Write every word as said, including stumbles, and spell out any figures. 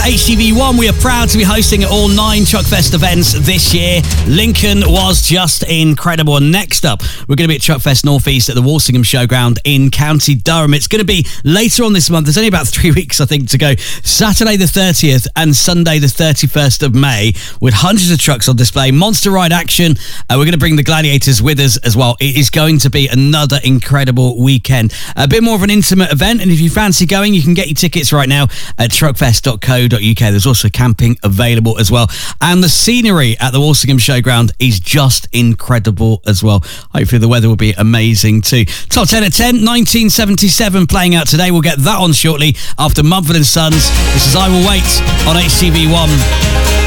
H T V one, we are proud to be hosting all nine Truckfest events this year. Lincoln was just incredible. And next up, we're going to be at Truckfest Northeast at the Walsingham Showground in County Durham. It's going to be later on this month. There's only about three weeks, I think, to go. Saturday the thirtieth and Sunday the thirty-first of May, with hundreds of trucks on display. Monster ride action. Uh, we're going to bring the Gladiators with us as well. It is going to be another incredible weekend. A bit more of an intimate event, and if you fancy going, you can get your tickets right now at truckfest dot co dot uk. There's also camping available as well. And the scenery at the Walsingham Showground is just incredible as well. Hopefully the weather will be amazing too. Top ten at ten, nineteen seventy-seven playing out today. We'll get that on shortly after Mumford and Sons. This is I Will Wait on H T V one.